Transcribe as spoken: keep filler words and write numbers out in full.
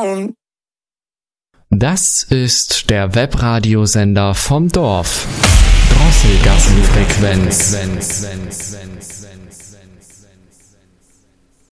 down. Das ist der Webradiosender vom Dorf. Drosselgassenfrequenz.